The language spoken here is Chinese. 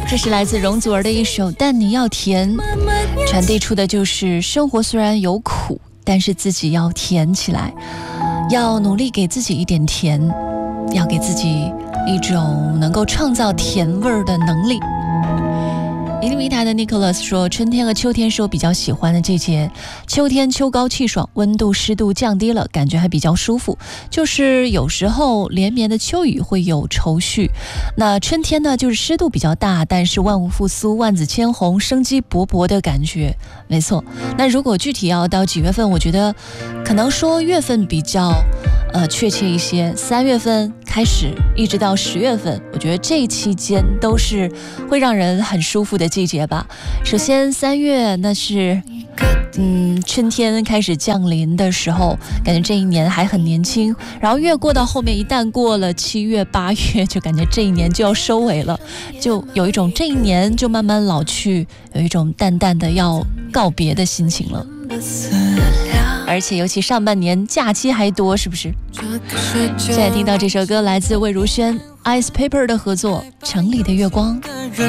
这是来自容祖儿的一首《但你要甜》，传递出的就是生活虽然有苦，但是自己要甜起来，要努力给自己一点甜，要给自己一种能够创造甜味儿的能力。一定迷台的 Nicholas 说，春天和秋天是我比较喜欢的季节。秋天秋高气爽，温度湿度降低了，感觉还比较舒服，就是有时候连绵的秋雨会有愁绪。那春天呢，就是湿度比较大，但是万物复苏，万紫千红，生机勃勃的感觉。没错，那如果具体要到几月份，我觉得可能说月份比较确切一些，3月份开始一直到10月份，我觉得这期间都是会让人很舒服的季节吧。首先3月那是春天开始降临的时候，感觉这一年还很年轻，然后越过到后面，一旦过了7月8月，就感觉这一年就要收尾了，就有一种这一年就慢慢老去，有一种淡淡的要告别的心情了。而且尤其上半年假期还多，是不是？现在听到这首歌来自魏如萱 Ice Paper 的合作《城里的月光》。